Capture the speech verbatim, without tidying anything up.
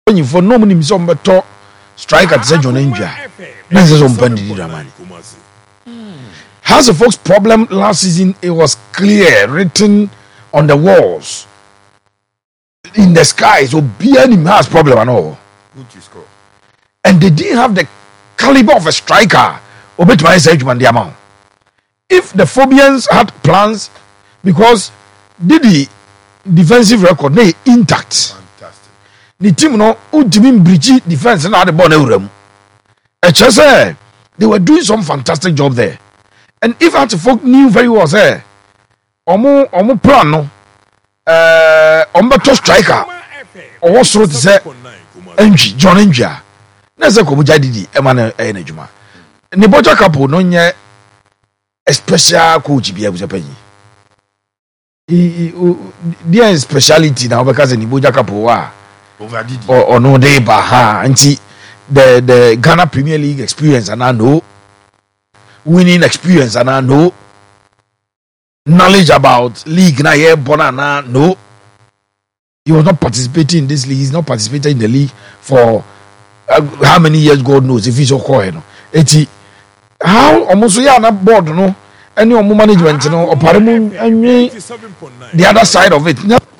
you for no money some better strike at John India. This is on Bandit Ramani. Has a folks problem last season? It was clear, written on the walls, in the sky. So B N M has problem and all. And they didn't have the caliber of a striker. If the Phobians had plans, because the defensive record they intact. Fantastic. The team no ultimate bridge defense and the ball room. They were doing some fantastic job there. And if Antifolk knew very well, say, Omo Omo plan no, uh, Ombato striker, or what sort say, Enji John Enja. Nasa ko buja didi emana enejuma. Ni boja couple no nye a special coach bi abuja panyi. Their speciality now because ni boja couple wa over didi or no dey ba ha anti the the Ghana Premier League experience and I know winning experience and I know knowledge about league na here bonana no. He was not participating in this league. He's not participating in the league for Uh, how many years God knows if he's okay no eti how almost ya na board no any omo management no opare mu anwe the other side of it.